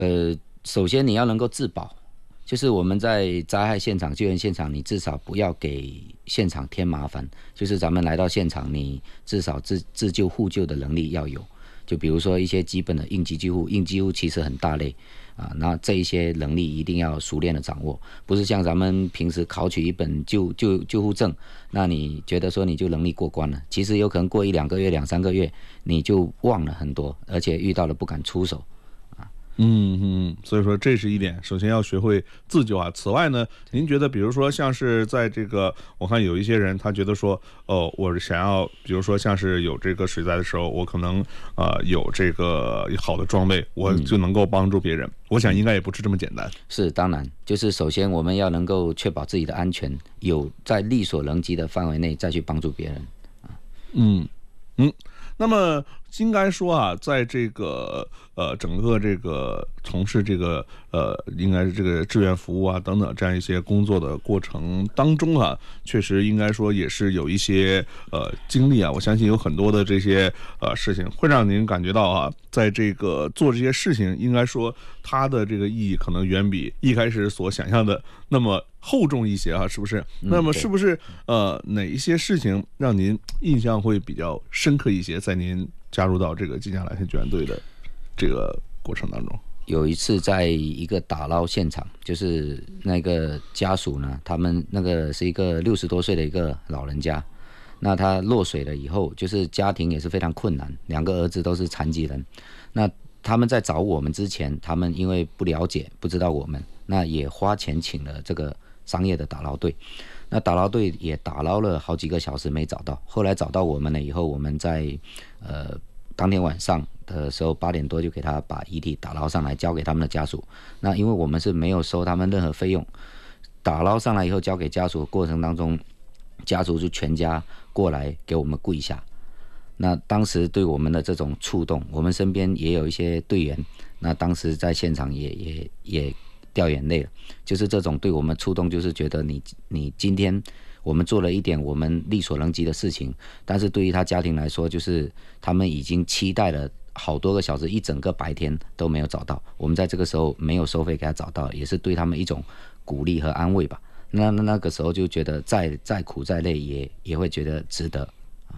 首先你要能够自保，就是我们在灾害现场、救援现场，你至少不要给现场添麻烦。就是咱们来到现场，你至少自救互救的能力要有。就比如说一些基本的应急救护，应急救护其实很大类啊，那这一些能力一定要熟练的掌握，不是像咱们平时考取一本救护证，那你觉得说你就能力过关了，其实有可能过1-2个月、2-3个月，你就忘了很多，而且遇到了不敢出手。 所以说这是一点，首先要学会自救啊。此外呢，您觉得比如说像是在这个，我看有一些人他觉得说，我想要，比如说像是有这个水灾的时候，我可能有这个好的装备，我就能够帮助别人。我想应该也不是这么简单。 是，当然，就是首先我们要能够确保自己的安全，有在力所能及的范围内再去帮助别人。 那么应该说啊，在这个整个这个从事这个应该是这个志愿服务啊等等这样一些工作的过程当中啊，确实应该说也是有一些经历啊。我相信有很多的这些事情会让您感觉到啊，在这个做这些事情，应该说它的这个意义可能远比一开始所想象的那么厚重一些啊，是不是？那么是不是哪一些事情让您印象会比较深刻一些，在您加入到这个晋江蓝天救援队的这个过程当中？ 有一次在一个打捞现场，就是那个家属呢，他们那个是一个60多岁的一个老人家，那他落水了以后，就是家庭也是非常困难，2个儿子都是残疾人，那他们在找我们之前，他们因为不了解不知道我们，那也花钱请了这个商业的打捞队，那打捞队也打捞了好几个小时没找到，后来找到我们了以后，我们在当天晚上的时候8点多就给他把遗体打捞上来交给他们的家属，那因为我们是没有收他们任何费用，打捞上来以后交给家属的过程当中，家属就全家过来给我们跪下，那当时对我们的这种触动，我们身边也有一些队员，那当时在现场也掉眼泪了，就是这种对我们触动，就是觉得你今天我们做了一点我们力所能及的事情，但是对于他家庭来说，就是他们已经期待了好多个小时，一整个白天都没有找到，我们在这个时候没有收费给他找到，也是对他们一种鼓励和安慰吧。那个时候就觉得再苦再累也会觉得值得。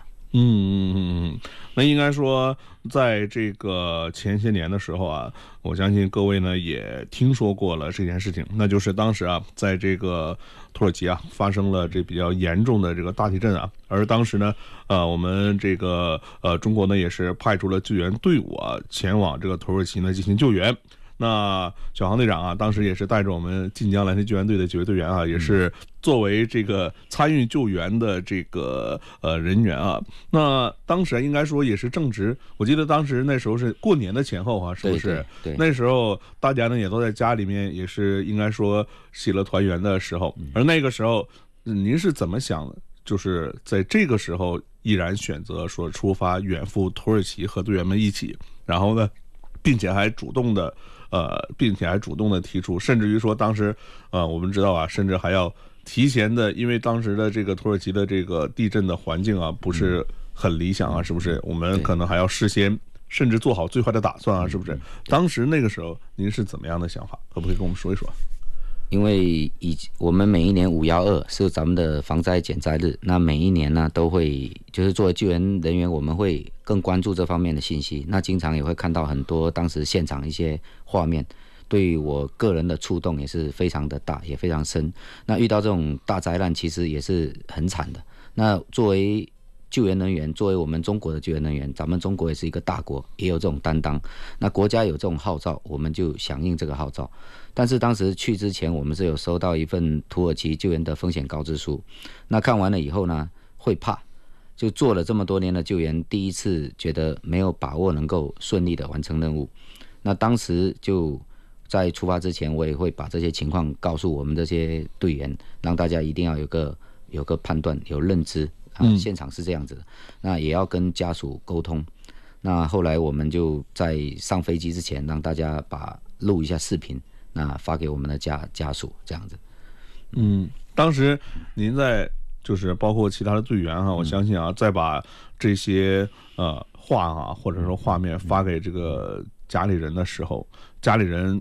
那应该说，在这个前些年的时候啊，我相信各位呢也听说过了这件事情，那就是当时啊，在这个土耳其啊发生了这比较严重的这个大地震啊，而当时呢，我们这个中国呢也是派出了救援队伍啊前往这个土耳其呢进行救援。那小航队长啊，当时也是带着我们晋江蓝天救援队的几位队员啊，也是作为这个参与救援的这个人员啊。那当时应该说也是正值，我记得当时那时候是过年的前后啊，是不是？ 对。 那时候大家呢也都在家里面，也是应该说喜乐团圆的时候。而那个时候，您是怎么想的？就是在这个时候毅然选择说出发远赴土耳其和队员们一起，然后呢，并且还主动的提出，甚至于说当时我们知道啊，甚至还要提前的，因为当时的这个土耳其的这个地震的环境啊不是很理想啊，是不是？我们可能还要事先甚至做好最坏的打算啊，是不是？当时那个时候您是怎么样的想法？可不可以跟我们说一说？ 因为我们每一年512是咱们的防灾减灾日，那每一年呢都会，就是作为救援人员，我们会更关注这方面的信息。那经常也会看到很多当时现场一些画面，对于我个人的触动也是非常的大，也非常深。那遇到这种大灾难，其实也是很惨的。那作为救援人员，作为我们中国的救援人员，咱们中国也是一个大国，也有这种担当。那国家有这种号召，我们就响应这个号召。但是当时去之前，我们是有收到一份土耳其救援的风险告知书。那看完了以后呢，会怕，就做了这么多年的救援，第一次觉得没有把握能够顺利的完成任务。那当时就在出发之前，我也会把这些情况告诉我们这些队员，让大家一定要有个判断，有认知。现场是这样子的，那也要跟家属沟通。那后来我们就在上飞机之前，让大家录一下视频，那发给我们的家属，这样子。 当时您在就是包括其他的队员啊，我相信啊，再把这些话啊或者说画面发给这个家里人的时候， 家里人